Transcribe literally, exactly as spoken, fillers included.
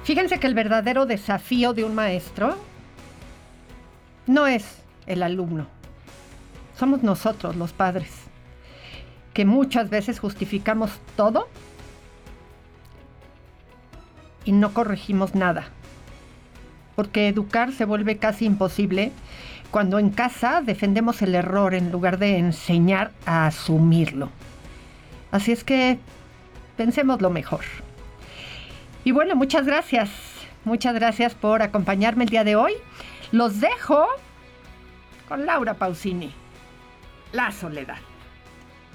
Fíjense que el verdadero desafío de un maestro no es el alumno, somos nosotros, los padres, que muchas veces justificamos todo y no corregimos nada, porque educar se vuelve casi imposible cuando en casa defendemos el error en lugar de enseñar a asumirlo. Así es que pensemos lo mejor. Y bueno, muchas gracias, muchas gracias por acompañarme el día de hoy. Los dejo con Laura Pausini, La Soledad.